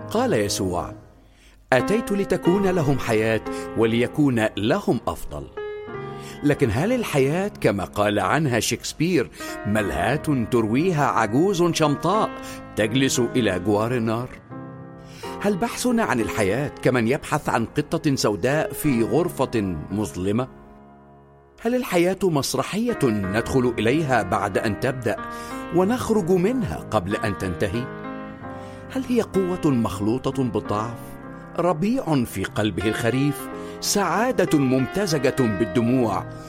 قال يسوع: أتيت لتكون لهم حياة وليكون لهم أفضل. لكن هل الحياة كما قال عنها شكسبير ملهاة ترويها عجوز شمطاء تجلس إلى جوار النار؟ هل بحثنا عن الحياة كمن يبحث عن قطة سوداء في غرفة مظلمة؟ هل الحياة مسرحية ندخل إليها بعد أن تبدأ ونخرج منها قبل أن تنتهي؟ هل هي قوة مخلوطة بالضعف، ربيع في قلبه الخريف، سعادة ممتزجة بالدموع،